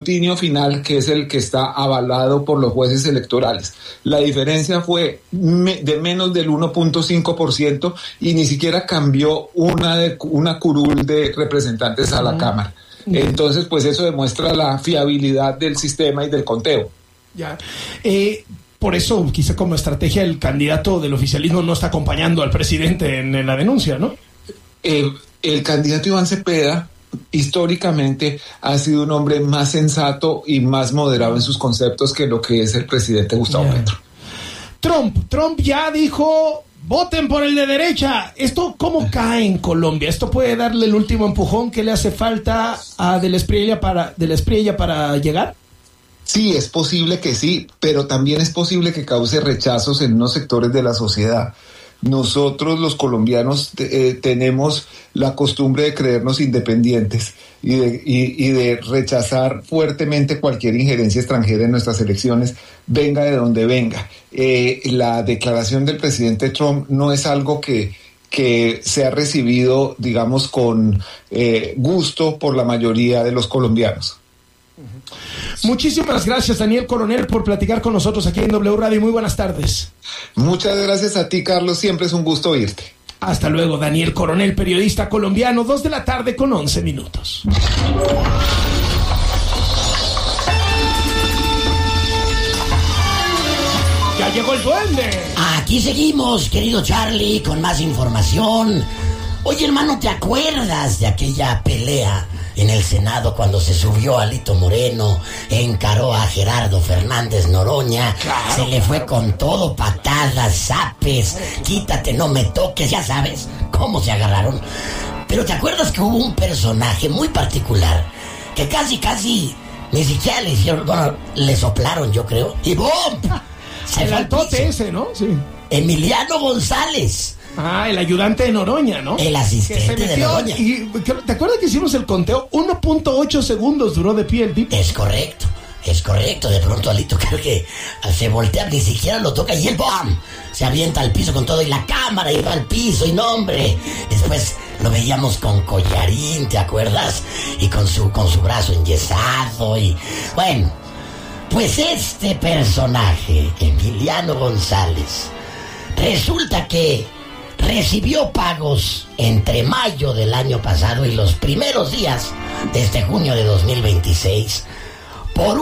escrutinio final, que es el que está avalado por los jueces electorales. La diferencia fue de menos del 1.5% y ni siquiera cambió una curul de representantes a la Cámara. Entonces, pues eso demuestra la fiabilidad del sistema y del conteo. Ya. Por eso, quizá como estrategia, el candidato del oficialismo no está acompañando al presidente en la denuncia, ¿no? El candidato Iván Cepeda históricamente ha sido un hombre más sensato y más moderado en sus conceptos que lo que es el presidente Gustavo Petro. Trump ya dijo: voten por el de derecha. ¿Esto cómo cae en Colombia? ¿Esto puede darle el último empujón que le hace falta a de la Espriella para llegar? Sí, es posible que sí, pero también es posible que cause rechazos en unos sectores de la sociedad. Nosotros los colombianos tenemos la costumbre de creernos independientes y de rechazar fuertemente cualquier injerencia extranjera en nuestras elecciones, venga de donde venga. La declaración del presidente Trump no es algo que se ha recibido, digamos, con gusto por la mayoría de los colombianos. Muchísimas gracias, Daniel Coronel, por platicar con nosotros aquí en W Radio. Muy buenas tardes. Muchas gracias a ti, Carlos. Siempre es un gusto oírte. Hasta luego, Daniel Coronel, periodista colombiano. 2:11 p.m. ¡Ya llegó el duende! Aquí seguimos, querido Charlie, con más información. Oye, hermano, ¿te acuerdas de aquella pelea en el Senado cuando se subió Alito Moreno, encaró a Gerardo Fernández Noroña? Claro, se le fue con todo, patadas, zapes, quítate, no me toques, ya sabes cómo se agarraron. Pero ¿te acuerdas que hubo un personaje muy particular que casi ni siquiera le hicieron, bueno, le soplaron, yo creo, y ¡bum! Se el altote ese, ¿no? Sí. Emiliano González. El ayudante de Noroña, ¿no? El asistente de Noroña. Y, ¿te acuerdas que hicimos el conteo? 1.8 segundos duró de pie el tipo. Es correcto. De pronto Alito creo que se voltea, ni siquiera lo toca y el ¡bam! Se avienta al piso con todo y la cámara y va al piso y no, hombre. Después lo veíamos con collarín, ¿te acuerdas? Y con su brazo enyesado y... Bueno, pues este personaje, Emiliano González, resulta que recibió pagos entre mayo del año pasado y los primeros días de este junio de 2026 por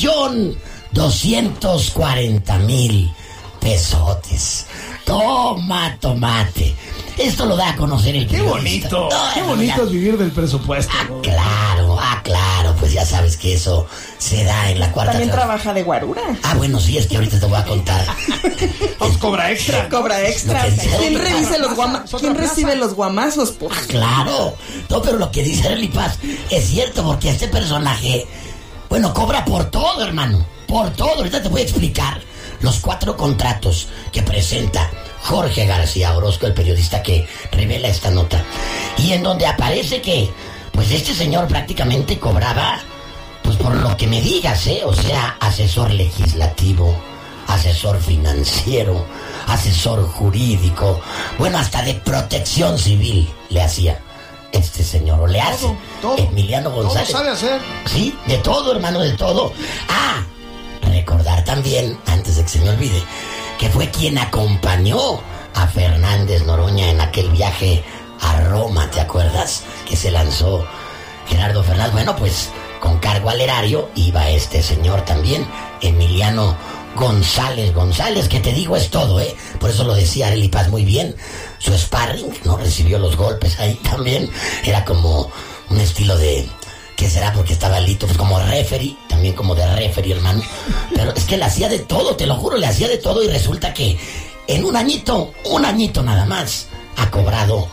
1.240.000 pesotes. Toma, tomate. Esto lo da a conocer el periodista. ¡Qué bonito! ¡Qué bonito es vivir del presupuesto! Claro, pues ya sabes que eso se da en la cuarta. También trabaja de guarura. Bueno, sí, es que ahorita te voy a contar. Cobra extra. Cobra extra. ¿Quién recibe los guamazos? Claro. No, pero lo que dice Arely Paz es cierto, porque este personaje, bueno, cobra por todo, hermano. Por todo. Ahorita te voy a explicar los 4 contratos que presenta Jorge García Orozco, el periodista que revela esta nota, y en donde aparece que pues este señor prácticamente cobraba pues por lo que me digas, o sea, asesor legislativo, asesor financiero, asesor jurídico, bueno, hasta de protección civil le hacía este señor, o le hace todo. Emiliano González. Todo sabe hacer. Sí, de todo, hermano, de todo. Recordar también, antes de que se me olvide, que fue quien acompañó a Fernández Noroña en aquel viaje a Roma, ¿te acuerdas? Que se lanzó Gerardo Fernández. Bueno, pues con cargo al erario iba este señor también, Emiliano González, que te digo es todo, Por eso lo decía Arely Paz muy bien. Su sparring, ¿no? Recibió los golpes ahí también. Era como un estilo de... ¿Qué será? Porque estaba Alito, pues como referee, también como de referee, hermano. Pero es que le hacía de todo, te lo juro, le hacía de todo y resulta que en un añito nada más, ha cobrado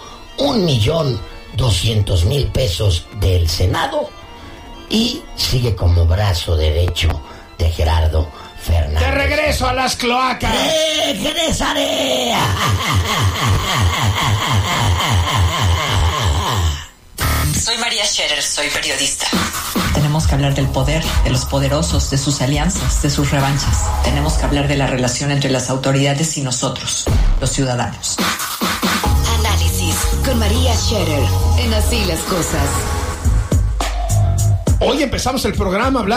1.200.000 pesos del Senado y sigue como brazo derecho de Gerardo Fernández. ¡De regreso a las cloacas! ¡Regresaré! Soy María Scherer, soy periodista. Tenemos que hablar del poder, de los poderosos, de sus alianzas, de sus revanchas. Tenemos que hablar de la relación entre las autoridades y nosotros, los ciudadanos. Análisis con María Scherer en Así las Cosas. Hoy empezamos el programa hablando